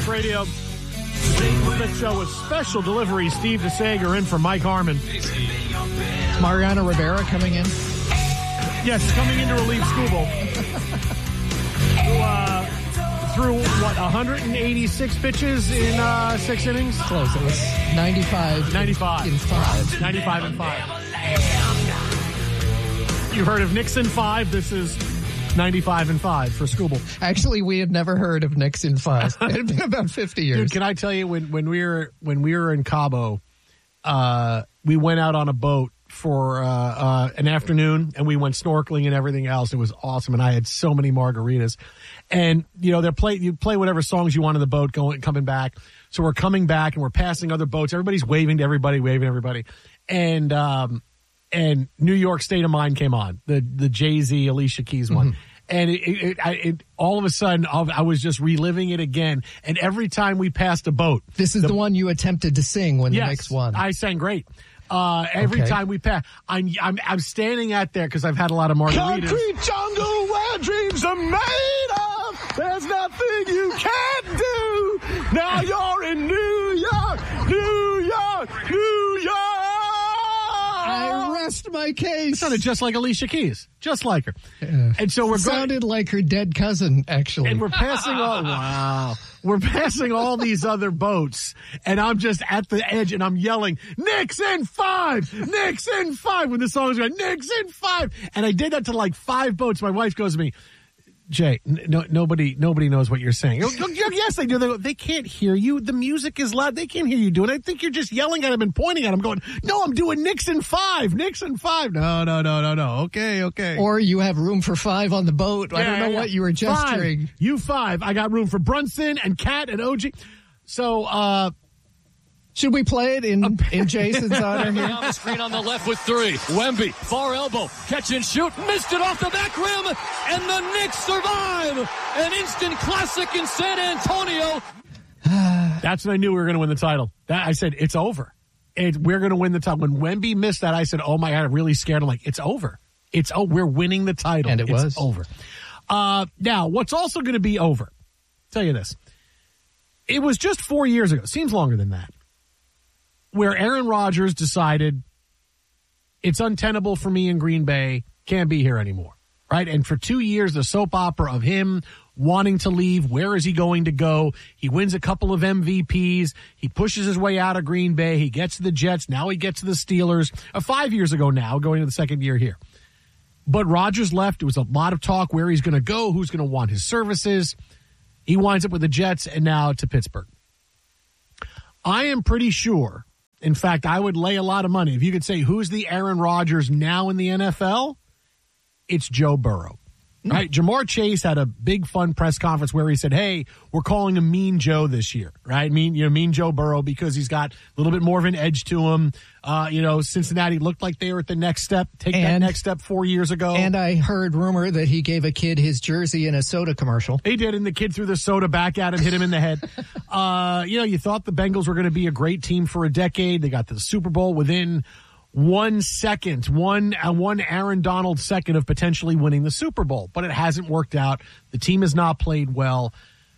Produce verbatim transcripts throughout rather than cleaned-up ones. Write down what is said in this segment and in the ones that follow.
Radio. Smith Show with special delivery. Steve DeSager in for Mike Harmon. Mariano Rivera coming in. Yes, coming in to relieve Scooble. Who, uh, threw, what, one hundred eighty-six pitches in uh, six innings? Close. It was ninety-five. ninety-five. In five. ninety-five and five. You heard of Nixon five. This is ninety-five and five for Scooble. Actually, we had never heard of Nixon five. It had been about fifty years. Dude, can I tell you, when, when we were when we were in Cabo, uh, we went out on a boat for uh, uh, an afternoon, and we went snorkeling and everything else. It was awesome, and I had so many margaritas. And you know, they're play you play whatever songs you want on the boat, going coming back. So we're coming back, and we're passing other boats. Everybody's waving to everybody, waving to everybody, and um, and New York State of Mind came on, the the Jay-Z Alicia Keys one. Mm-hmm. And it, it, it, it, all of a sudden, I was just reliving it again. And every time we passed a boat, this is the, the one you attempted to sing when yes, the Knicks won. I sang great. Uh, every okay. time we pass, I'm, I'm, I'm standing out there because I've had a lot of margaritas. Concrete jungle where dreams are made of. There's nothing you can't do. Now you're in New York, New York, New York. I rest my case. It sounded just like Alicia Keys, just like her. Yeah. And so we're going. Sounded like her dead cousin, actually. And we're passing all. Wow. We're passing all these other boats, and I'm just at the edge, and I'm yelling, Knicks in five! Knicks in five! When the song was going, Knicks in five! And I did that to like five boats. My wife goes to me, Jay, no, nobody nobody knows what you're saying. Yes, they do. They, go, they can't hear you. The music is loud. They can't hear you do it. I think you're just yelling at them and pointing at them going, no, I'm doing Knicks in five. Knicks in five. No, no, no, no, no. Okay, okay. Or you have room for five on the boat. Yeah, I don't know yeah, what you were gesturing. Five. You five. I got room for Brunson and Cat and O G. So, uh... should we play it in, in Jason's honor here? On the screen on the left with three. Wemby, far elbow, catch and shoot, missed it off the back rim, and the Knicks survive. An instant classic in San Antonio. That's when I knew we were going to win the title. That, I said, it's over. It, we're going to win the title. When Wemby missed that, I said, oh my God, I'm really scared. I'm like, it's over. It's oh, we're winning the title. And it it's was. over. Uh, now, what's also going to be over, I'll tell you this. It was just four years ago. Seems longer than that. Where Aaron Rodgers decided it's untenable for me in Green Bay, can't be here anymore, right? And for two years, the soap opera of him wanting to leave, where is he going to go? He wins a couple of M V Ps. He pushes his way out of Green Bay. He gets to the Jets. Now he gets to the Steelers. Uh, five years ago now, going to the second year here. But Rodgers left. There was a lot of talk where he's going to go, who's going to want his services. He winds up with the Jets and now to Pittsburgh. I am pretty sure. In fact, I would lay a lot of money. If you could say, who's the Aaron Rodgers now in the N F L? It's Joe Burrow. Mm. Right? Jamar Chase had a big, fun press conference where he said, hey, we're calling him Mean Joe this year. Right? Mean, you know, Mean Joe Burrow because he's got a little bit more of an edge to him. Uh, you know, Cincinnati looked like they were at the next step. Take and, that next step four years ago. And I heard rumor that he gave a kid his jersey in a soda commercial. He did, and the kid threw the soda back at him, hit him in the head. uh, you know, you thought the Bengals were going to be a great team for a decade. They got to the Super Bowl within one second, one uh, one Aaron Donald second of potentially winning the Super Bowl. But it hasn't worked out. The team has not played well.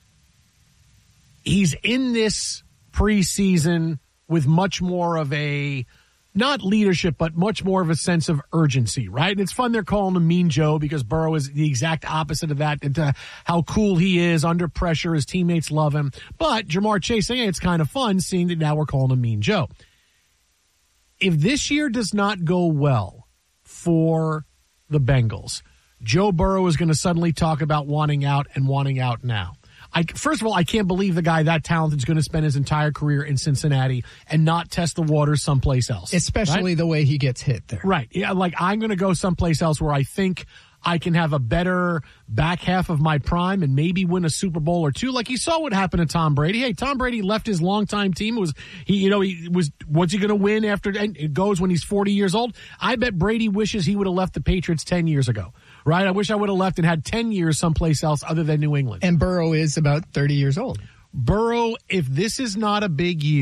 He's in this preseason with much more of a, not leadership, but much more of a sense of urgency, right? And it's fun they're calling him Mean Joe because Burrow is the exact opposite of that, and to how cool he is under pressure. His teammates love him. But Jamar Chase saying, hey, it's kind of fun seeing that now we're calling him Mean Joe. If this year does not go well for the Bengals, Joe Burrow is going to suddenly talk about wanting out and wanting out now. I, first of all, I can't believe the guy that talented is going to spend his entire career in Cincinnati and not test the waters someplace else. Especially right? the way he gets hit there. Right. Yeah, like I'm going to go someplace else where I think I can have a better back half of my prime and maybe win a Super Bowl or two. Like you saw what happened to Tom Brady. Hey, Tom Brady left his longtime team. It was he, you know, he was, what's he going to win after and it goes when he's forty years old? I bet Brady wishes he would have left the Patriots ten years ago. Right? I wish I would have left and had ten years someplace else other than New England. And Burrow is about thirty years old. Burrow, if this is not a big year,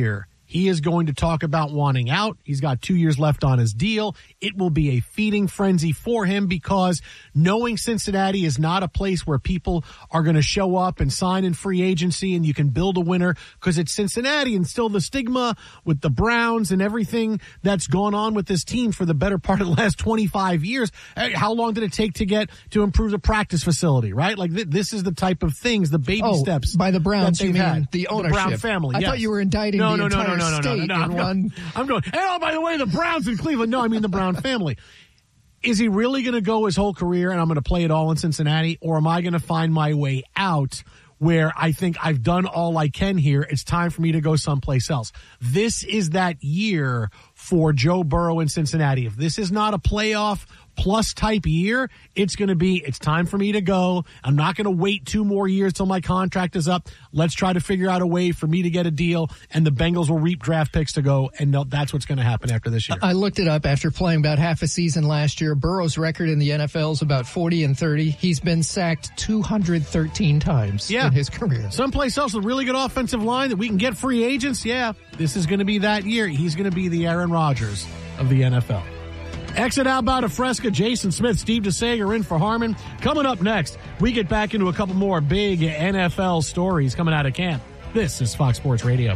He is going to talk about wanting out. He's got two years left on his deal. It will be a feeding frenzy for him because knowing Cincinnati is not a place where people are going to show up and sign in free agency and you can build a winner because it's Cincinnati and still the stigma with the Browns and everything that's gone on with this team for the better part of the last twenty-five years. How long did it take to get to improve the practice facility, right? Like th- this is the type of things, the baby oh, steps. By the Browns, you mean had. the ownership. The Brown family, I yes. thought you were indicting no, the no, no, entire no, no, no, state no, no, no. in I'm one. Going, I'm going, hey, oh, by the way, the Browns in Cleveland. No, I mean the Brown family. Is he really going to go his whole career and I'm going to play it all in Cincinnati, or am I going to find my way out where I think I've done all I can here? It's time for me to go someplace else. This is that year for Joe Burrow in Cincinnati. If this is not a playoff plus type year, it's going to be, it's time for me to go. I'm not going to wait two more years till my contract is up. Let's try to figure out a way for me to get a deal, and the Bengals will reap draft picks to go, and that's what's going to happen after this year. I looked it up after playing about half a season last year. Burrow's record in the N F L is about forty and thirty. He's been sacked two hundred thirteen times yeah. in his career. Someplace else with a really good offensive line that we can get free agents, yeah, this is going to be that year. He's going to be the Aaron Rodgers of the N F L. Exit out by Fresca, Jason Smith, Steve DeSager in for Harmon. Coming up next, we get back into a couple more big N F L stories coming out of camp. This is Fox Sports Radio.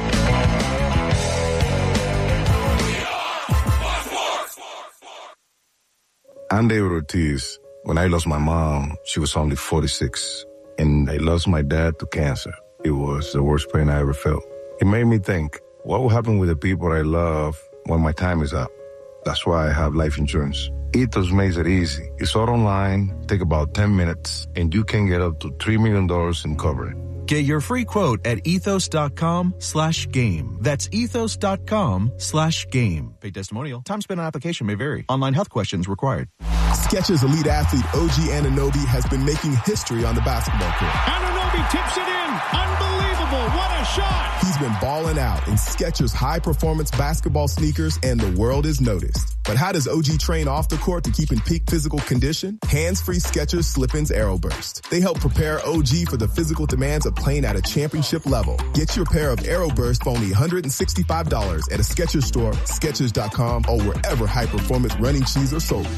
I'm David Ortiz. When I lost my mom, she was only forty-six. And I lost my dad to cancer. It was the worst pain I ever felt. It made me think, what will happen with the people I love when my time is up? That's why I have life insurance. Ethos makes it easy. It's all online, take about ten minutes, and you can get up to three million dollars in coverage. Get your free quote at ethos.com slash game. That's ethos.com slash game. Paid testimonial. Time spent on application may vary. Online health questions required. Skechers elite athlete O G Anunoby has been making history on the basketball court. Anunoby tips it in. Unbelievable. What a shot. He's been balling out in Skechers high-performance basketball sneakers, and the world is noticed. But how does O G train off the court to keep in peak physical condition? Hands-free Skechers Slip-ins Aeroburst. They help prepare O G for the physical demands of playing at a championship level. Get your pair of Aeroburst for only one hundred sixty-five dollars at a Skechers store, Skechers dot com, or wherever high-performance running shoes are sold.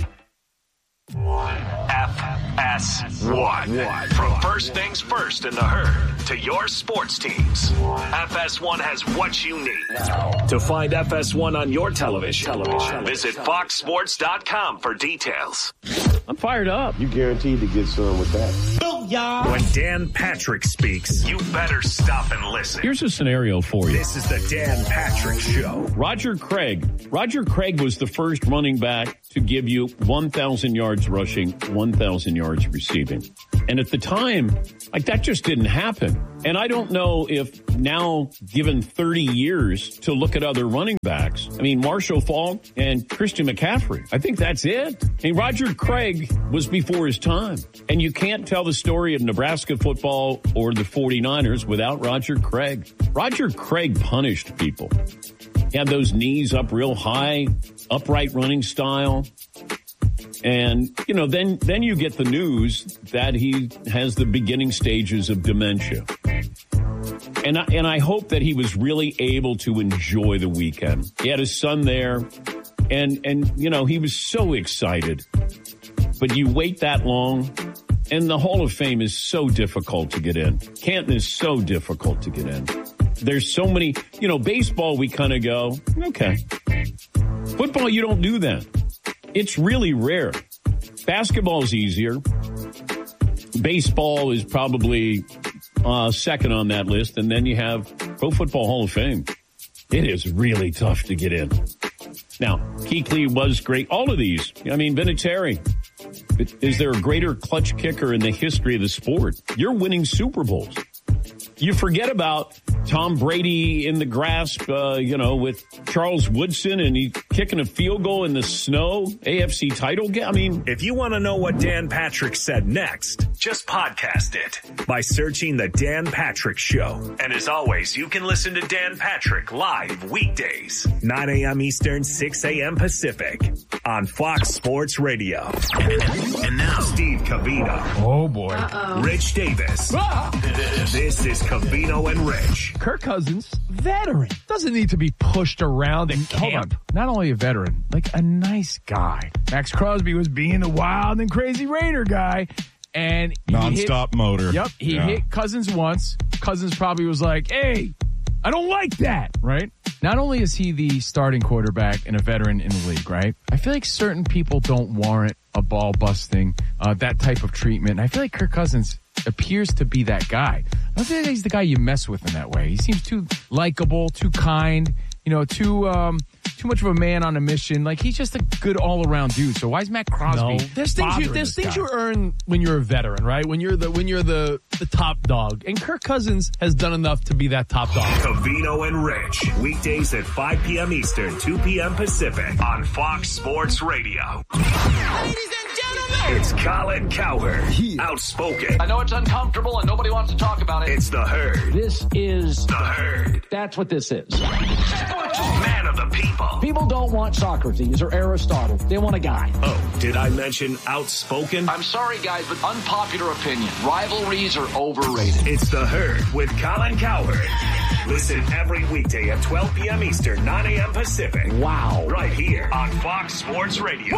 F S one. From first things first in the herd to your sports teams, F S one has what you need. To find F S one on your television, television. visit fox sports dot com for details. I'm fired up. You guaranteed to get some with that. Booyah! When Dan Patrick speaks, you better stop and listen. Here's a scenario for you. This is the Dan Patrick Show. Roger Craig. Roger Craig was the first running back to give you one thousand yards rushing, one thousand yards receiving. And at the time, like that just didn't happen. And I don't know if now, given thirty years to look at other running backs, I mean, Marshall Faulk and Christian McCaffrey, I think that's it. I mean, Roger Craig was before his time. And you can't tell the story of Nebraska football or the forty-niners without Roger Craig. Roger Craig punished people. He had those knees up real high, upright running style. And, you know, then, then you get the news that he has the beginning stages of dementia. And I, and I hope that he was really able to enjoy the weekend. He had his son there, and, and, you know, he was so excited. But you wait that long, and the Hall of Fame is so difficult to get in. Canton is so difficult to get in. There's so many, you know, baseball, we kind of go, okay. Football, you don't do that. It's really rare. Basketball is easier. Baseball is probably uh, second on that list. And then you have Pro Football Hall of Fame. It is really tough to get in. Now, Kuechly was great. All of these. I mean, Vinatieri. Is there a greater clutch kicker in the history of the sport? You're winning Super Bowls. You forget about Tom Brady in the grasp, uh, you know, with Charles Woodson, and he kicking a field goal in the snow, A F C title game. I mean, if you want to know what Dan Patrick said next, just podcast it by searching The Dan Patrick Show. And as always, you can listen to Dan Patrick live weekdays, nine a.m. Eastern, six a.m. Pacific on Fox Sports Radio. And now, Steve Covino. Oh, boy. Uh-oh. Rich Davis. Ah! This is Covino and Rich. Kirk Cousins, veteran. Doesn't need to be pushed around in camp. Not only a veteran, like a nice guy. Max Crosby was being the wild and crazy Raider guy. And he Non-stop hit, motor. Yep. He yeah. hit Cousins once. Cousins probably was like, hey, I don't like that, right? Not only is he the starting quarterback and a veteran in the league, right? I feel like certain people don't warrant a ball busting, uh, that type of treatment. And I feel like Kirk Cousins appears to be that guy. I don't think he's the guy you mess with in that way. He seems too likable, too kind, you know, too um, too much of a man on a mission. Like, he's just a good all-around dude. So why is Matt Crosby? No, there's things you there's things guy? you earn when you're a veteran, right? When you're the when you're the the top dog, and Kirk Cousins has done enough to be that top dog. Covino and Rich, weekdays at five p.m. Eastern, two p.m. Pacific on Fox Sports Radio. Ladies and gentlemen, it's Colin Cowherd, yeah. Outspoken. I know it's uncomfortable and nobody wants to talk about it. It's the Herd. This is the Herd. That's what this is. Man of the people. People don't want Socrates or Aristotle. They want a guy. Oh, did I mention outspoken? I'm sorry, guys, but unpopular opinion. Rivalries are overrated. It's the Herd with Colin Cowherd. Listen every weekday at twelve p.m. Eastern, nine a.m. Pacific. Wow. Right here on Fox Sports Radio.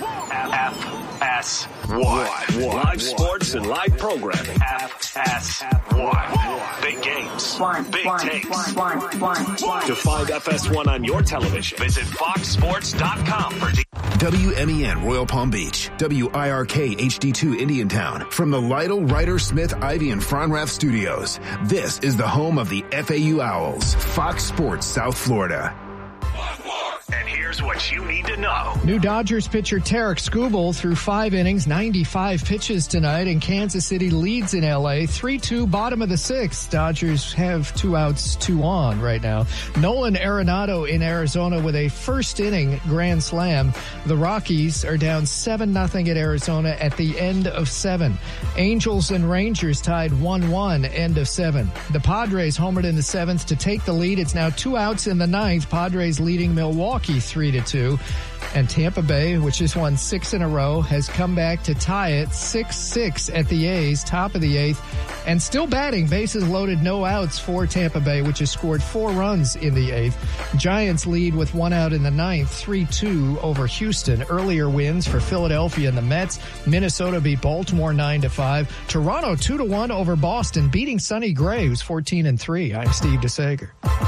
F S one. Live sports and live programming. F S one. Big games. Big takes. To find F S one on your television, visit fox sports dot com for de- W M E N Royal Palm Beach, W I R K H D two Indiantown. From the Lytle, Ryder, Smith, Ivy, and Fronrath studios, this is the home of the F A U Owls, Fox Sports South Florida. And here's what you need to know. New Dodgers pitcher Tarik Skubal threw five innings, ninety-five pitches tonight, and Kansas City leads in L A three two, bottom of the sixth. Dodgers have two outs, two on right now. Nolan Arenado in Arizona with a first inning grand slam. The Rockies are down seven nothing at Arizona at the end of seven. Angels and Rangers tied one one, end of seven. The Padres homered in the seventh to take the lead. It's now two outs in the ninth. Padres leading Milwaukee three to two. And Tampa Bay, which has won six in a row, has come back to tie it six six at the A's, top of the eighth, and still batting, bases loaded, no outs for Tampa Bay, which has scored four runs in the eighth. Giants lead with one out in the ninth, three two over Houston. Earlier wins for Philadelphia and the Mets. Minnesota beat Baltimore nine to five. Toronto two to one over Boston, beating Sonny Gray, who's fourteen and three. I'm Steve DeSager.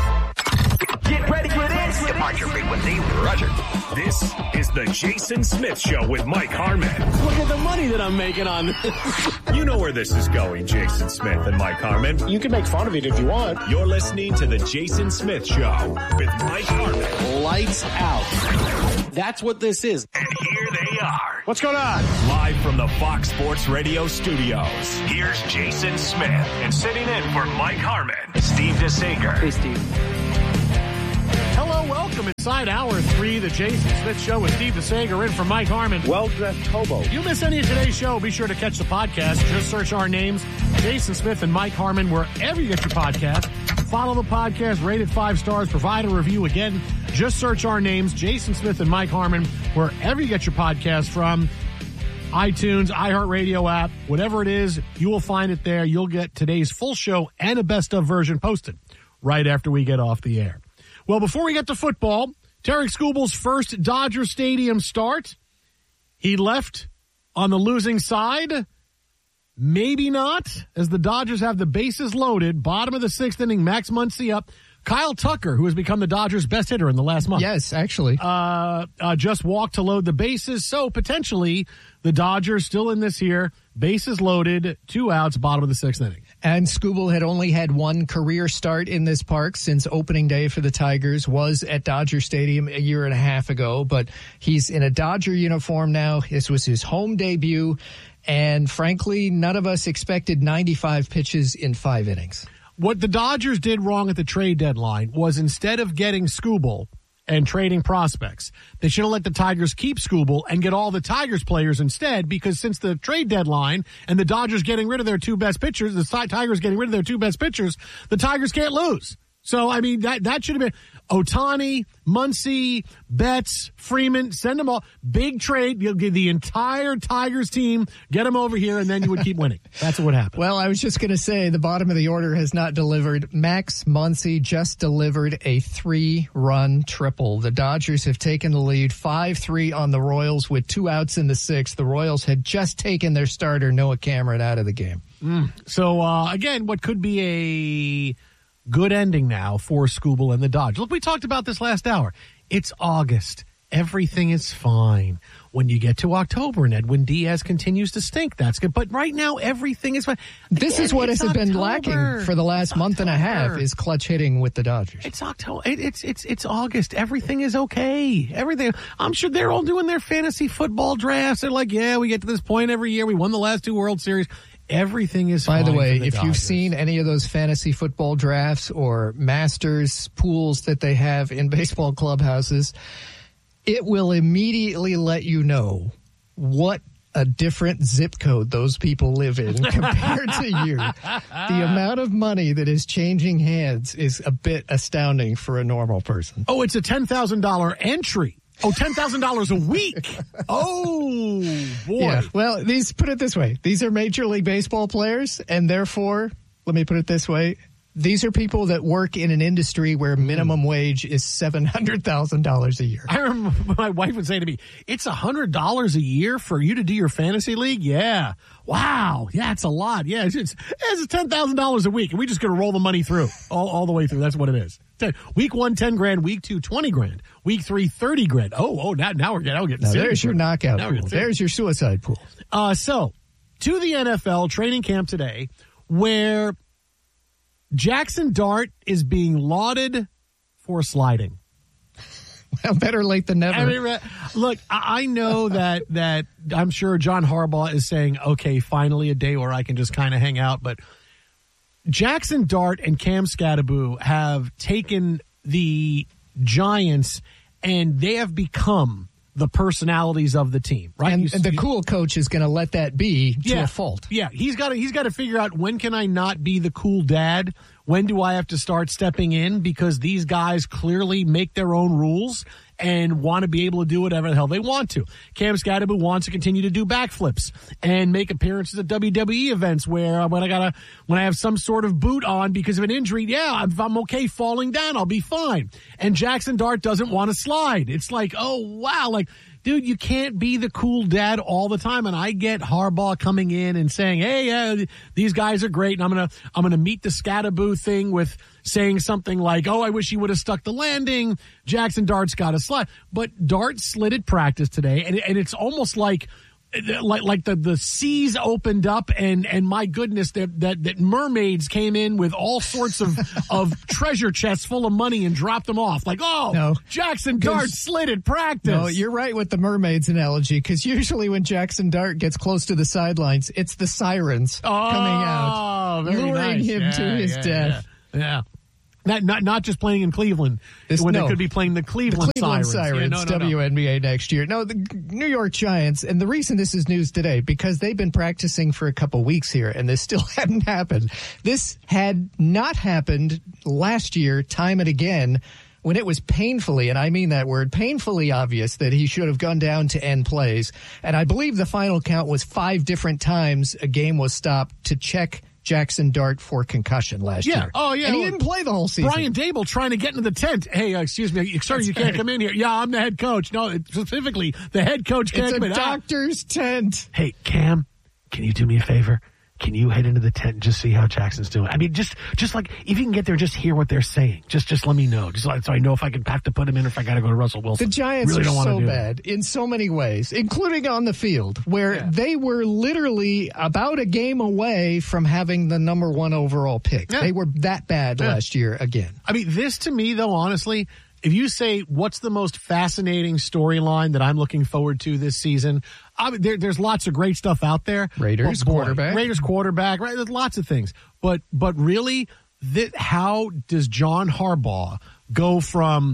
Get ready for this. Departure frequency, Roger. This is the Jason Smith Show with Mike Harmon. Look at the money that I'm making on this. You know where this is going, Jason Smith and Mike Harmon. You can make fun of it if you want. You're listening to the Jason Smith Show with Mike Harmon. Lights out. That's what this is. And here they are. What's going on? Live from the Fox Sports Radio studios. Here's Jason Smith. And sitting in for Mike Harmon, Steve DeSager. Hey, Steve. Hello, welcome inside hour three, the Jason Smith Show with Steve DeSager in for Mike Harmon. Well-dressed hobo. If you miss any of today's show, be sure to catch the podcast. Just search our names, Jason Smith and Mike Harmon, wherever you get your podcast. Follow the podcast, rate it five stars, provide a review. Again, just search our names, Jason Smith and Mike Harmon, wherever you get your podcast from. iTunes, iHeartRadio app, whatever it is, you will find it there. You'll get today's full show and a best of version posted right after we get off the air. Well, before we get to football, Tarik Skubal's first Dodger Stadium start. He left on the losing side. Maybe not, as the Dodgers have the bases loaded. Bottom of the sixth inning, Max Muncy up. Kyle Tucker, who has become the Dodgers' best hitter in the last month. Yes, actually. Uh, uh, just walked to load the bases. So potentially the Dodgers still in this here. Bases loaded, two outs, bottom of the sixth inning. And Skubal had only had one career start in this park since opening day for the Tigers was at Dodger Stadium a year and a half ago. But he's in a Dodger uniform now. This was his home debut. And frankly, none of us expected ninety-five pitches in five innings. What the Dodgers did wrong at the trade deadline was instead of getting Skubal and trading prospects, they should have let the Tigers keep Skubal and get all the Tigers players instead, because since the trade deadline and the Dodgers getting rid of their two best pitchers, the Tigers getting rid of their two best pitchers, the Tigers can't lose. So, I mean, that, that should have been Ohtani, Muncy, Betts, Freeman, send them all. Big trade. You'll get the entire Tigers team, get them over here, and then you would keep winning. That's what would happen. Well, I was just going to say the bottom of the order has not delivered. Max Muncy just delivered a three-run triple. The Dodgers have taken the lead five three on the Royals with two outs in the sixth. The Royals had just taken their starter, Noah Cameron, out of the game. Mm. So, uh, again, what could be a good ending now for Skubal and the Dodgers. Look, we talked about this last hour. It's August. Everything is fine. When you get to October and Edwin Diaz continues to stink, that's good. But right now, everything is fine. This Again, is what has October. been lacking for the last It's month and a half October. is clutch hitting with the Dodgers. It's October. It, it's it's it's August. Everything is okay. Everything. I'm sure they're all doing their fantasy football drafts. They're like, yeah, we get to this point every year. We won the last two World Series. Everything is By fine. the way, the if Dodgers. you've seen any of those fantasy football drafts or masters pools that they have in baseball clubhouses, it will immediately let you know what a different zip code those people live in compared to you. The amount of money that is changing hands is a bit astounding for a normal person. Oh, it's a ten thousand dollars entry. Oh, ten thousand dollars a week. Oh, boy. Yeah. Well, these put it this way. These are Major League Baseball players, and therefore, let me put it this way. These are people that work in an industry where minimum wage is seven hundred thousand dollars a year. I remember my wife would say to me, it's one hundred dollars a year for you to do your fantasy league? Yeah. Wow. Yeah, it's a lot. Yeah, it's, it's, it's ten thousand dollars a week, and we just got to roll the money through, all, all the way through. That's what it is. Week one, ten grand. Week two, twenty grand. Week three, thirty grand. Oh, oh, now, now we're getting, now we're getting Now, serious. there's your knockout Now we're pool. getting serious. There's your suicide pool. Uh, so, to the N F L training camp today, where Jackson Dart is being lauded for sliding. Well, better late than never. I mean, look, I know that that I'm sure John Harbaugh is saying, okay, finally a day where I can just kind of hang out. But Jackson Dart and Cam Scatterbo have taken the Giants and they have become the personalities of the team, right? And, You- and the you- cool coach is going to let that be to yeah. a fault. Yeah, he's got to he's got to figure out, when can I not be the cool dad? When do I have to start stepping in? Because these guys clearly make their own rules and want to be able to do whatever the hell they want to. Cam Scatterbo wants to continue to do backflips and make appearances at W W E events where uh, when I gotta when I have some sort of boot on because of an injury, yeah, if I'm okay falling down, I'll be fine. And Jackson Dart doesn't want to slide. It's like, oh wow, like, dude, you can't be the cool dad all the time. And I get Harbaugh coming in and saying, hey, uh, these guys are great. And I'm going to, I'm going to meet the Scatterbo thing with saying something like, oh, I wish he would have stuck the landing. Jackson Dart's got to slide. But Dart slid at practice today. And, and it's almost like, like like the, the seas opened up and, and my goodness, that, that, that mermaids came in with all sorts of, of treasure chests full of money and dropped them off. Like, oh, No. Jackson Dart slid at practice. No, you're right with the mermaids analogy, because usually when Jackson Dart gets close to the sidelines, it's the sirens oh, coming out, very luring nice. him Yeah, to his yeah, death. Yeah. yeah. Not, not not just playing in Cleveland, This- when no. they could be playing the Cleveland, The Cleveland Sirens. Sirens, Yeah, no, no, no. W N B A next year. No, the New York Giants, and the reason this is news today, because they've been practicing for a couple weeks here, and this still hadn't happened. This had not happened last year, time and again, when it was painfully, and I mean that word, painfully obvious that he should have gone down to end plays. And I believe the final count was five different times a game was stopped to check Jackson Dart for concussion last Yeah. year. Oh, yeah. And he Well, didn't play the whole season. Brian Dable trying to get into the tent. Hey, uh, excuse me, sir, That's you can't right. come in here. Yeah, I'm the head coach. No, it- specifically, the head coach can't It's a come in. Ah. doctor's tent. Hey, Cam, can you do me a favor? Can you head into the tent and just see how Jackson's doing? I mean, just just like, if you can get there, just hear what they're saying. Just just let me know. Just so I know if I can have to put him in or if I got to go to Russell Wilson. The Giants really are don't wanna so do bad that. in so many ways, including on the field, where Yeah. they were literally about a game away from having the number one overall pick. Yeah. They were that bad Yeah. last year again. I mean, this to me, though, honestly, if you say what's the most fascinating storyline that I'm looking forward to this season, I mean, there, there's lots of great stuff out there. Raiders But boy, quarterback. Raiders quarterback, right? There's lots of things. But but really, that, how does John Harbaugh go from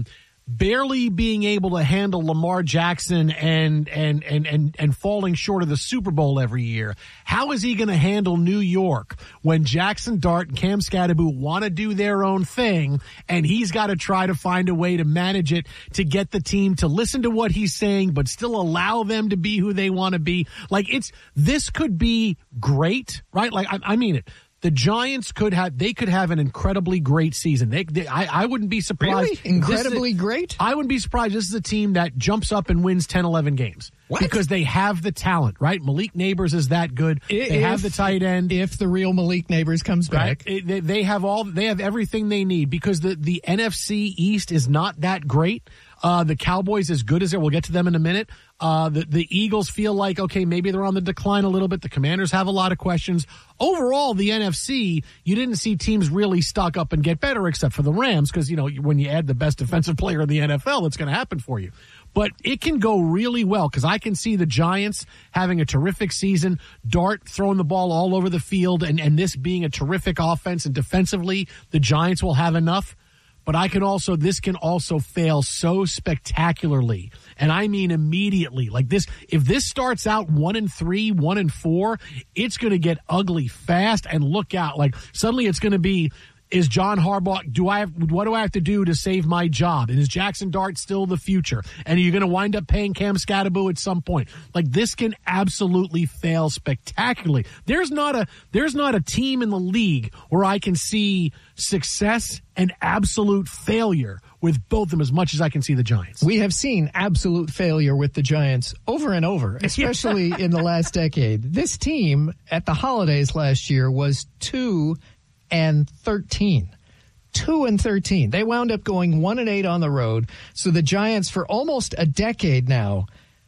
barely being able to handle Lamar Jackson and and and and and falling short of the Super Bowl every year, how is he going to handle New York when Jackson Dart and Cam Scatterbo want to do their own thing, and he's got to try to find a way to manage it to get the team to listen to what he's saying, but still allow them to be who they want to be? Like, it's this could be great, right? Like, I, I mean it. The Giants could have, they could have an incredibly great season. They, they I, I wouldn't be surprised. Really? Incredibly a, great? I wouldn't be surprised. This is a team that jumps up and wins ten, eleven games. What? Because they have the talent, right? Malik Neighbors is that good. If, they have the tight end. If the real Malik Neighbors comes back. Right? They, they have all, they have everything they need because the, the N F C East is not that great. Uh, the Cowboys as good as they are. We'll get to them in a minute. Uh, the, the Eagles feel like, okay, maybe they're on the decline a little bit. The Commanders have a lot of questions. Overall, the N F C, you didn't see teams really stock up and get better except for the Rams because, you know, when you add the best defensive player in the N F L, it's going to happen for you. But it can go really well because I can see the Giants having a terrific season, Dart throwing the ball all over the field, and, and this being a terrific offense. And defensively, the Giants will have enough. But I can also, this can also fail so spectacularly. And I mean immediately. Like this, if this starts out one and three, one and four, it's going to get ugly fast. And look out. Like suddenly it's going to be, is John Harbaugh, do I have, what do I have to do to save my job? And is Jackson Dart still the future? And are you going to wind up paying Cam Scatterbo at some point? Like this can absolutely fail spectacularly. There's not a, there's not a team in the league where I can see success and absolute failure with both of them as much as I can see the Giants. We have seen absolute failure with the Giants over and over, especially in the last decade. This team at the holidays last year was two and thirteen. Two and thirteen. They wound up going one and eight on the road. So the Giants, for almost a decade now,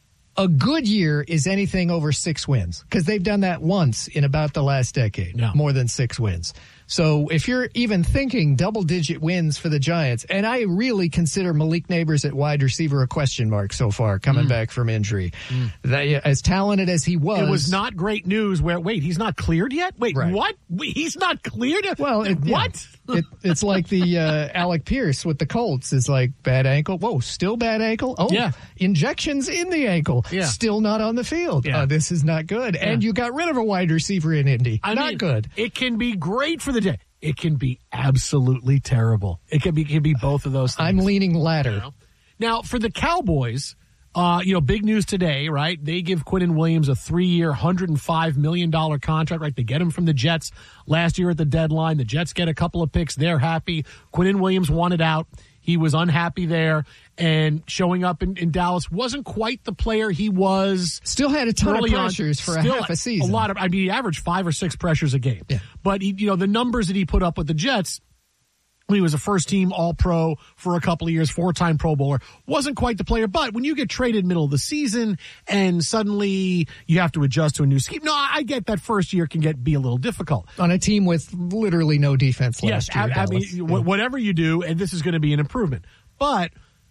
a good year is anything over six wins because they've done that once in about the last decade, no. more than six wins. So if you're even thinking double-digit wins for the Giants, and I really consider Malik Neighbors at wide receiver a question mark so far, coming mm. back from injury. Mm. They, as talented as he was. It was not great news where, wait, he's not cleared yet? Wait, right. what? He's not cleared yet? Well, it, what? Yeah. it, it's like the uh, Alec Pierce with the Colts is like bad ankle. Whoa, still bad ankle? Oh, yeah. Injections in the ankle. Yeah. Still not on the field. Yeah. Uh, this is not good. Yeah. And you got rid of a wide receiver in Indy. I not mean, good. It can be great for the day. It can be absolutely terrible. It can be, it can be both of those things. I'm leaning latter. You know? Now, for the Cowboys, uh, you know, big news today, right? They give Quinnen Williams a three-year, one hundred five million dollars contract, right? They get him from the Jets last year at the deadline. The Jets get a couple of picks. They're happy. Quinnen Williams wanted out. He was unhappy there, and showing up in, in Dallas wasn't quite the player he was. Still had a ton of pressures on. for Still a half a season. A lot of, I mean, he averaged five or six pressures a game. Yeah. But, he, you know, the numbers that he put up with the Jets when he was a first-team All-Pro for a couple of years, four-time Pro Bowler, wasn't quite the player. But when you get traded middle of the season and suddenly you have to adjust to a new scheme, no, I get that first year can get be a little difficult. On a team with literally no defense last yes, year. I, I mean, yeah. whatever you do, and this is going to be an improvement. But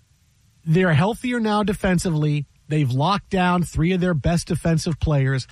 they're healthier now defensively. They've locked down three of their best defensive players.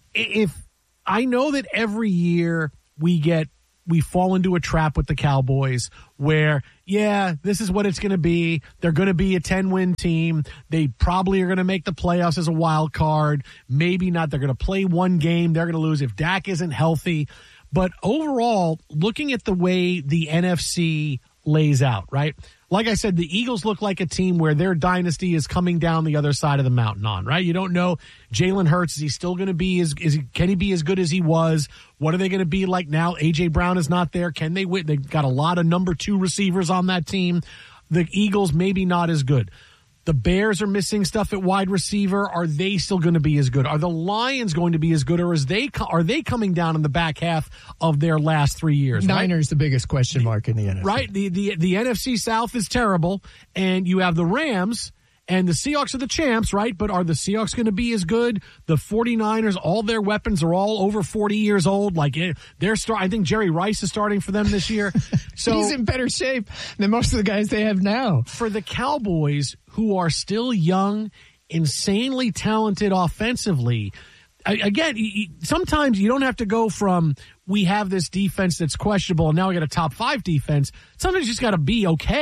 If I know that every year we get we fall into a trap with the Cowboys where, yeah, this is what it's going to be. They're going to be a ten-win team. They probably are going to make the playoffs as a wild card. Maybe not. They're going to play one game. They're going to lose if Dak isn't healthy. But overall, looking at the way the N F C lays out, right? Like I said, the Eagles look like a team where their dynasty is coming down the other side of the mountain on, right? You don't know Jalen Hurts. Is he still going to be as, is he, can he be as good as he was? What are they going to be like now? A J Brown is not there. Can they win? They've got a lot of number two receivers on that team. The Eagles maybe not as good. The Bears are missing stuff at wide receiver. Are they still going to be as good? Are the Lions going to be as good, or is they are they coming down in the back half of their last three years? Niners right? the biggest question mark in the N F C. Right. The, the the N F C South is terrible, and you have the Rams. And the Seahawks are the champs, right? But are the Seahawks going to be as good? The 49ers, all their weapons are all over forty years old. Like they're start. I think Jerry Rice is starting for them this year. So he's in better shape than most of the guys they have now. For the Cowboys, who are still young, insanely talented offensively, again, sometimes you don't have to go from we have this defense that's questionable and now we got a top five defense. Sometimes you just got to be okay.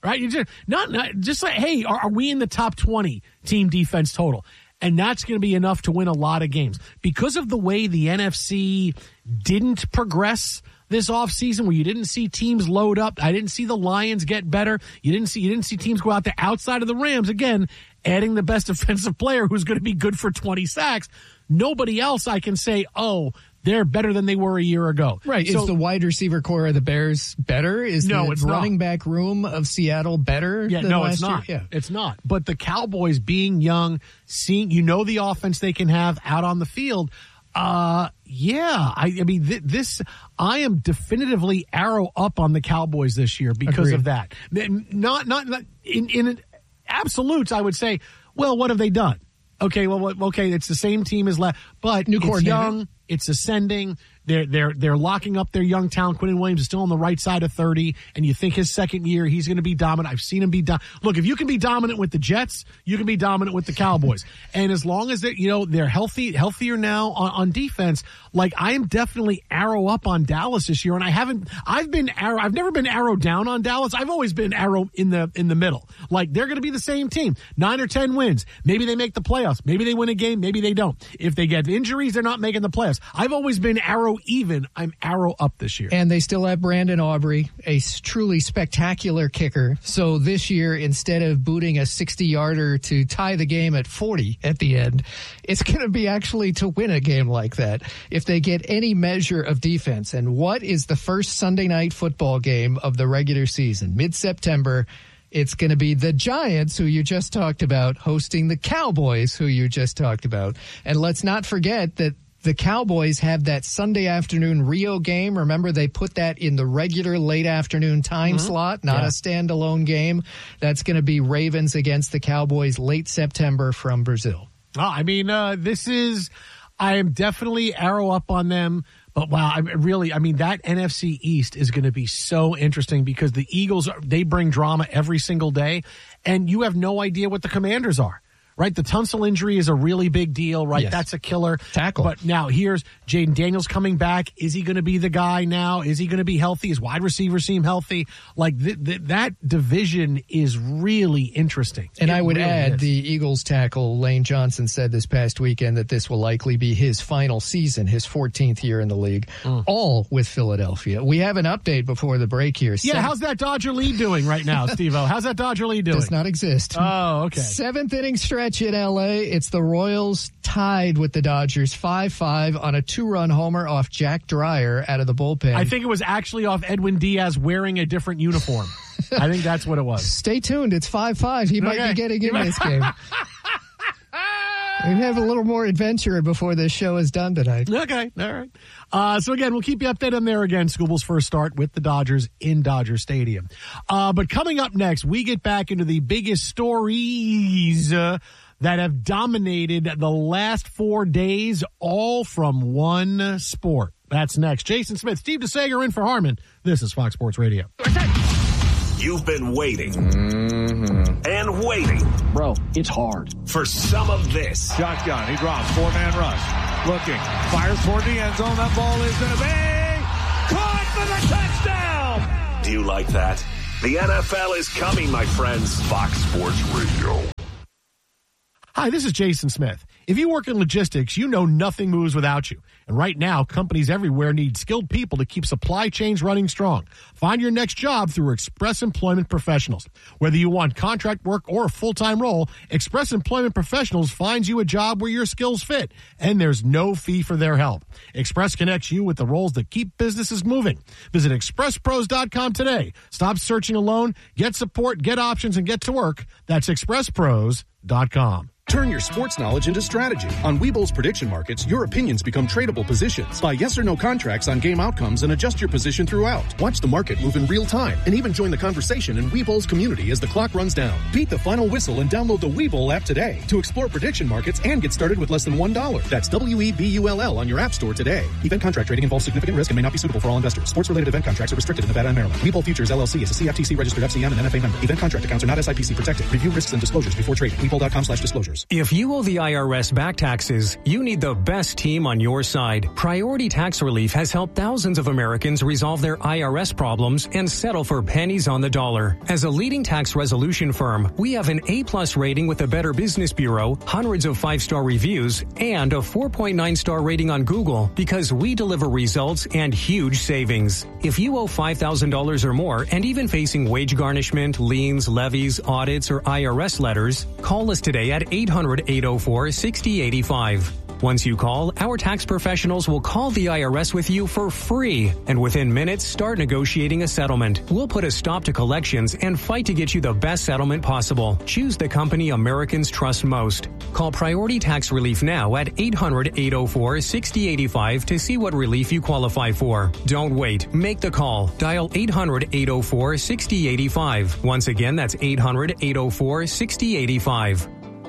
right? You just not, not just like, hey, are, are we in the top twenty team defense total? And that's going to be enough to win a lot of games. Because of the way the N F C didn't progress this offseason, where you didn't see teams load up. I didn't see the Lions get better. You didn't see you didn't see teams go out there outside of the Rams. Again, adding the best defensive player who's going to be good for twenty sacks. Nobody else I can say, oh, they're better than they were a year ago. Right. So, is the wide receiver core of the Bears better? Is no, the it's running not. back room of Seattle better yeah, than no, last it's not. year? Yeah, it's not. But the Cowboys being young, seeing, you know, the offense they can have out on the field. Uh, yeah, I, I mean, th- this, I am definitively arrow up on the Cowboys this year because Agreed. of that. Not, not, not in, in absolutes, I would say, well, what have they done? Okay, well, okay, it's the same team as last, but New it's coordinator. young, it's ascending. They're they're they're locking up their young talent. Quentin Williams is still on the right side of thirty, and you think his second year he's going to be dominant. I've seen him be dominant. Look, if you can be dominant with the Jets, you can be dominant with the Cowboys. And as long as they, you know, they're healthy, healthier now on, on defense. Like, I am definitely arrow up on Dallas this year, and I haven't. I've been arrow. I've never been arrow down on Dallas. I've always been arrow in the in the middle. Like, they're going to be the same team, nine or ten wins. Maybe they make the playoffs. Maybe they win a game. Maybe they don't. If they get injuries, they're not making the playoffs. I've always been arrow even. I'm arrow up this year. And they still have Brandon Aubrey, a truly spectacular kicker. So this year, instead of booting a sixty-yarder to tie the game at forty at the end, it's going to be actually to win a game like that if they get any measure of defense. And what is the first Sunday night football game of the regular season? Mid-September. It's going to be the Giants, who you just talked about, hosting the Cowboys, who you just talked about. And let's not forget that the Cowboys have that Sunday afternoon Rio game. Remember, they put that in the regular late afternoon time mm-hmm. slot, not yeah. a standalone game. That's going to be Ravens against the Cowboys late September from Brazil. Oh, I mean, uh, this is, I am definitely arrow up on them. But wow, I really, I mean, that N F C East is going to be so interesting because the Eagles, they bring drama every single day, and you have no idea what the Commanders are. Right, the Tunsil injury is a really big deal, right? Yes. That's a killer. Tackle. But now here's Jaden Daniels coming back. Is he going to be the guy now? Is he going to be healthy? His wide receivers seem healthy. Like, th- th- that division is really interesting. And it I would really add, is. the Eagles tackle, Lane Johnson, said this past weekend that this will likely be his final season, his fourteenth year in the league, mm. all with Philadelphia. We have an update before the break here. Yeah, Seven- how's that Dodger lead doing right now, Steve-O? How's that Dodger lead doing? Does not exist. Oh, okay. Seventh inning stretch in L A. It's the Royals tied with the Dodgers five five on a two-run homer off Jack Dreyer out of the bullpen. I think it was actually off Edwin Diaz wearing a different uniform. I think that's what it was. Stay tuned. It's five five. He might okay. be getting in this game. We have a little more adventure before this show is done tonight. Okay, all right. Uh, so again, we'll keep you updated on there again. Scooble's first start with the Dodgers in Dodger Stadium. Uh, but coming up next, we get back into the biggest stories uh, that have dominated the last four days, all from one sport. That's next. Jason Smith, Steve DeSager in for Harmon. This is Fox Sports Radio. You've been waiting mm-hmm. and waiting. Bro, it's hard. For some of this. Shotgun. He drops. Four-man rush. Looking. Fires toward the end zone. That ball is going to be caught for the touchdown. Do you like that? The N F L is coming, my friends. Fox Sports Radio. Hi, this is Jason Smith. If you work in logistics, you know nothing moves without you. And right now, companies everywhere need skilled people to keep supply chains running strong. Find your next job through Express Employment Professionals. Whether you want contract work or a full-time role, Express Employment Professionals finds you a job where your skills fit, and there's no fee for their help. Express connects you with the roles that keep businesses moving. Visit express pros dot com today. Stop searching alone. Get support, get options, and get to work. That's express pros dot com. Turn your sports knowledge into strategy. On Webull's prediction markets, your opinions become tradable positions. Buy yes or no contracts on game outcomes and adjust your position throughout. Watch the market move in real time and even join the conversation in Webull's community as the clock runs down. Beat the final whistle and download the Webull app today to explore prediction markets and get started with less than one dollar. That's W E B U L L on your app store today. Event contract trading involves significant risk and may not be suitable for all investors. Sports-related event contracts are restricted in Nevada and Maryland. Webull Futures, L L C is a C F T C registered F C M and N F A member. Event contract accounts are not S I P C protected. Review risks and disclosures before trading. Webull dot com slash disclosures. procedures. If you owe the I R S back taxes, you need the best team on your side. Priority Tax Relief has helped thousands of Americans resolve their I R S problems and settle for pennies on the dollar. As a leading tax resolution firm, we have an A-plus rating with the Better Business Bureau, hundreds of five-star reviews, and a four point nine star rating on Google because we deliver results and huge savings. If you owe five thousand dollars or more and even facing wage garnishment, liens, levies, audits, or I R S letters, call us today at eight hundred, eight oh four, six oh eight five. Once you call, our tax professionals will call the I R S with you for free, and within minutes, start negotiating a settlement. We'll put a stop to collections and fight to get you the best settlement possible. Choose the company Americans trust most. Call Priority Tax Relief now at eight hundred, eight oh four, six oh eight five to see what relief you qualify for. Don't wait. Make the call. Dial eight hundred, eight oh four, six oh eight five. Once again, that's eight hundred, eight oh four, six oh eight five.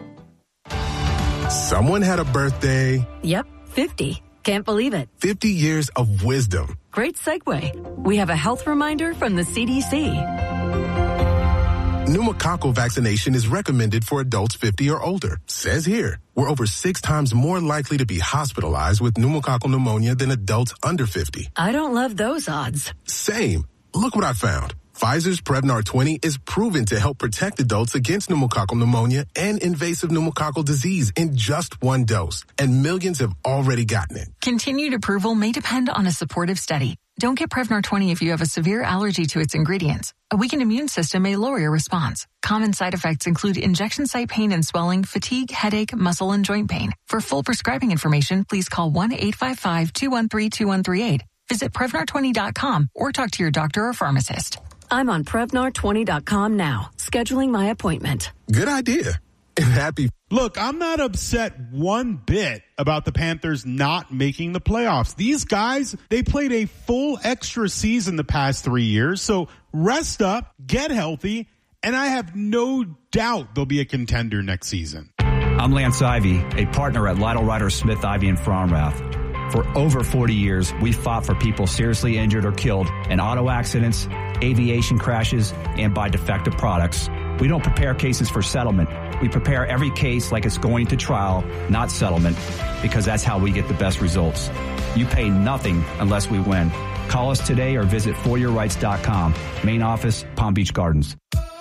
Someone had a birthday. Yep, fifty. Can't believe it. fifty years of wisdom. Great segue. We have a health reminder from the C D C. Pneumococcal vaccination is recommended for adults fifty or older. Says here, we're over six times more likely to be hospitalized with pneumococcal pneumonia than adults under fifty. I don't love those odds. Same. Look what I found. Pfizer's Prevnar twenty is proven to help protect adults against pneumococcal pneumonia and invasive pneumococcal disease in just one dose, and millions have already gotten it. Continued approval may depend on a supportive study. Don't get Prevnar twenty if you have a severe allergy to its ingredients. A weakened immune system may lower your response. Common side effects include injection site pain and swelling, fatigue, headache, muscle, and joint pain. For full prescribing information, please call one eight five five, two one three, two one three eight. Visit Prevnar twenty dot com or talk to your doctor or pharmacist. I'm on Prevnar twenty dot com now, scheduling my appointment. Good idea. And happy. Look, I'm not upset one bit about the Panthers not making the playoffs. These guys, they played a full extra season the past three years. So rest up, get healthy, and I have no doubt they'll be a contender next season. I'm Lance Ivy, a partner at Lytle Ryder Smith, Ivy and Fromrath. For over forty years, we fought for people seriously injured or killed in auto accidents, aviation crashes, and by defective products. We don't prepare cases for settlement. We prepare every case like it's going to trial, not settlement, because that's how we get the best results. You pay nothing unless we win. Call us today or visit for your rights dot com. Main office, Palm Beach Gardens.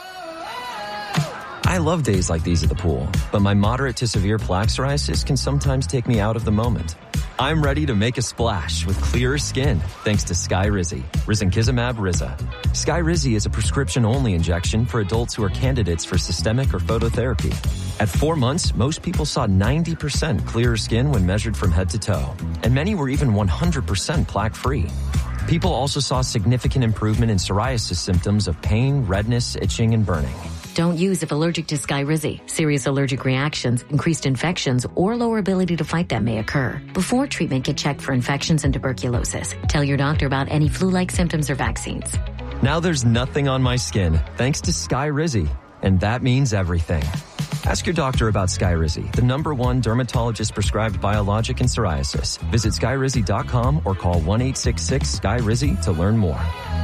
I love days like these at the pool, but my moderate to severe plaque psoriasis can sometimes take me out of the moment. I'm ready to make a splash with clearer skin thanks to Skyrizi, risankizumab Riza. Skyrizi is a prescription-only injection for adults who are candidates for systemic or phototherapy. At four months, most people saw ninety percent clearer skin when measured from head to toe, and many were even one hundred percent plaque-free. People also saw significant improvement in psoriasis symptoms of pain, redness, itching, and burning. Don't use if allergic to Skyrizi. Serious allergic reactions, increased infections, or lower ability to fight them may occur. Before treatment, get checked for infections and tuberculosis. Tell your doctor about any flu-like symptoms or vaccines. Now there's nothing on my skin thanks to Skyrizi, and that means everything. Ask your doctor about Skyrizi, the number one dermatologist-prescribed biologic in psoriasis. Visit Skyrizi dot com or call one eight six six, S K Y R I Z I to learn more.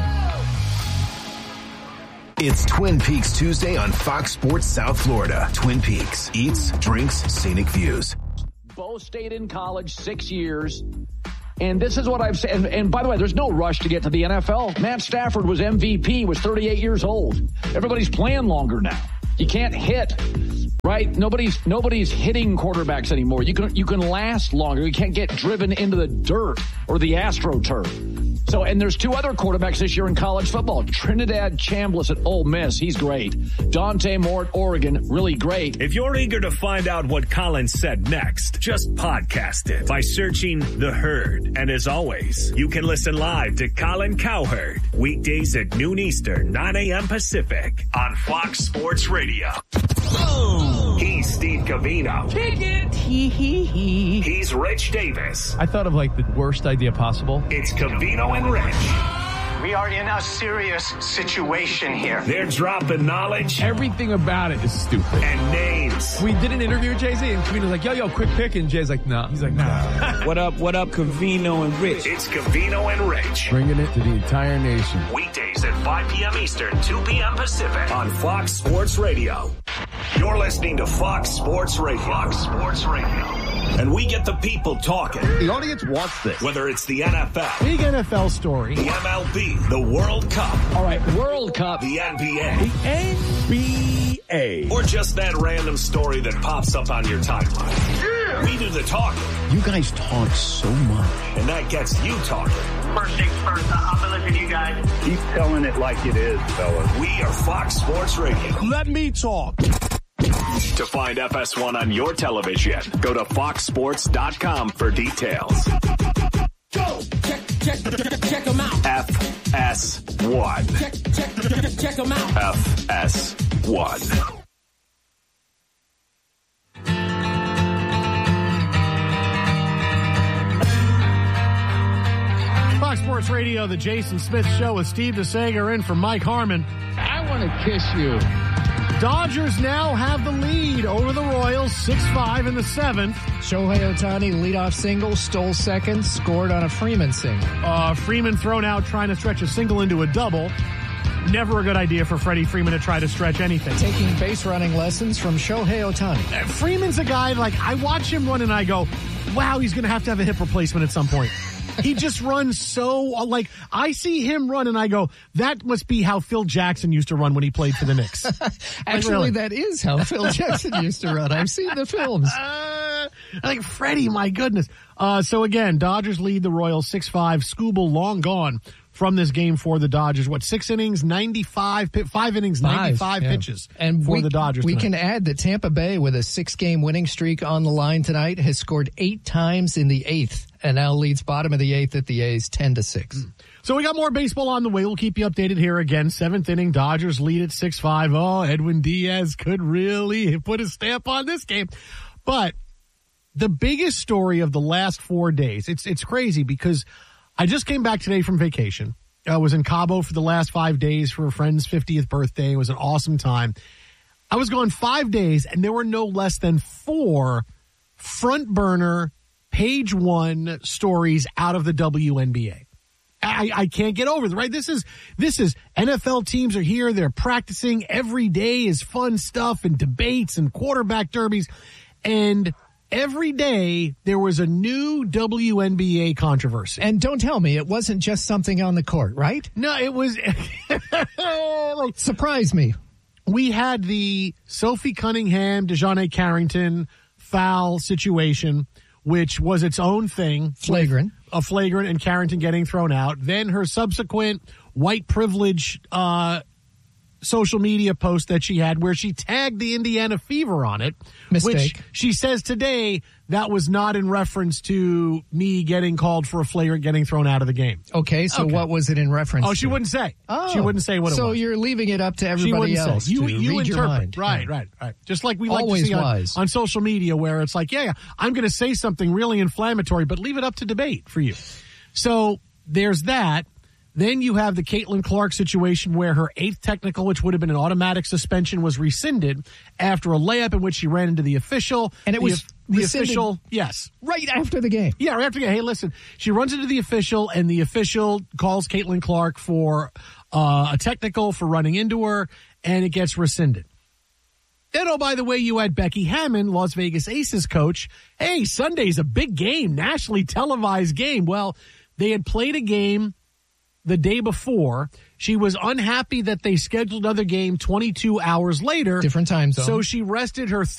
It's Twin Peaks Tuesday on Fox Sports South Florida. Twin Peaks, eats, drinks, scenic views. Both stayed in college six years. And this is what I've said. And, and by the way, there's no rush to get to the N F L. Matt Stafford was M V P, was thirty-eight years old. Everybody's playing longer now. You can't hit, right? Nobody's nobody's hitting quarterbacks anymore. You can you can last longer. You can't get driven into the dirt or the AstroTurf. So, and there's two other quarterbacks this year in college football. Trinidad Chambliss at Ole Miss, he's great. Dante Moore at Oregon, really great. If you're eager to find out what Colin said next, just podcast it by searching The Herd. And as always, you can listen live to Colin Cowherd weekdays at noon Eastern, nine a.m. Pacific on Fox Sports Radio. Oh. He's Steve Covino. Kick it. Hee hee hee. He's Rich Davis. I thought of like the worst idea possible. It's Covino and Rich. We are in a serious situation here. They're dropping knowledge. Everything about it is stupid. And names. We did an interview with Jay-Z, and Covino's like, yo, yo, quick pick. And Jay's like, no. Nah. He's like, nah. What up, what up, Covino and Rich? It's Covino and Rich. Bringing it to the entire nation. Weekdays at five p.m. Eastern, two p.m. Pacific on Fox Sports Radio. You're listening to Fox Sports Radio. Fox Sports Radio. And we get the people talking. The audience wants this. Whether it's the N F L. Big N F L story. The M L B. The World Cup. All right, World Cup. The N B A. The N B A. Or just that random story that pops up on your timeline. Yeah. We do the talking. You guys talk so much. And that gets you talking. First things first, I'm going to listen to you guys. Keep telling it like it is, fellas. We are Fox Sports Radio. Let me talk. To find F S one on your television, go to fox sports dot com for details. Go! Check, check, check them out. F S one. Check, check, check them out. F S one. Fox Sports Radio, the Jason Smith Show with Steve DeSager in for Mike Harmon. I want to kiss you. Dodgers now have the lead over the Royals, six five in the seventh. Shohei Ohtani, leadoff single, stole second, scored on a Freeman single. Uh, Freeman thrown out trying to stretch a single into a double. Never a good idea for Freddie Freeman to try to stretch anything. Taking base running lessons from Shohei Ohtani. Uh, Freeman's a guy, like, I watch him run and I go, wow, he's going to have to have a hip replacement at some point. He just runs so, like, I see him run and I go, that must be how Phil Jackson used to run when he played for the Knicks. Actually, really. That is how Phil Jackson used to run. I've seen the films. Uh, like, Freddie, my goodness. Uh, so, again, Dodgers lead the Royals six five. Skubal long gone from this game for the Dodgers. What, six innings, ninety-five, five innings, Five, ninety-five yeah. pitches and for we, the Dodgers We tonight. can add that Tampa Bay, with a six-game winning streak on the line tonight, has scored eight times in the eighth and now leads bottom of the eighth at the A's ten to six. So we got more baseball on the way. We'll keep you updated here again. Seventh inning, Dodgers lead at six five. Oh, Edwin Diaz could really put a stamp on this game. But the biggest story of the last four days, it's it's crazy because I just came back today from vacation. I was in Cabo for the last five days for a friend's fiftieth birthday. It was an awesome time. I was gone five days, and there were no less than four front burner, page one stories out of the W N B A. I, I can't get over it, right? This is, this is N F L teams are here. They're practicing. Every day is fun stuff and debates and quarterback derbies. And every day there was a new W N B A controversy. And don't tell me it wasn't just something on the court, right? No, it was. like, surprise me. We had the Sophie Cunningham, DeJounte Carrington foul situation, which was its own thing. Flagrant. A flagrant and Carrington getting thrown out. Then her subsequent white privilege uh, social media post that she had where she tagged the Indiana Fever on it. Mistake. Which she says today that was not in reference to me getting called for a flagrant getting thrown out of the game. Okay, so okay. What was it in reference oh, to? she wouldn't say. Oh, she wouldn't say what it so was. So you're leaving it up to everybody else say. You, to you read interpret. your mind. Right, yeah. right, right. Just like we like Always to see on, wise. on social media where it's like, yeah, yeah I'm going to say something really inflammatory, but leave it up to debate for you. So there's that. Then you have the Caitlin Clark situation where her eighth technical, which would have been an automatic suspension, was rescinded after a layup in which she ran into the official. And it the, was the official, yes. Right after the game. Yeah, right after the game. Hey, listen, she runs into the official, and the official calls Caitlin Clark for uh, a technical for running into her, and it gets rescinded. Then, oh, by the way, you had Becky Hammon, Las Vegas Aces coach. Hey, Sunday's a big game, nationally televised game. Well, they had played a game the day before. She was unhappy that they scheduled another game twenty-two hours later. Different time zone. So she rested her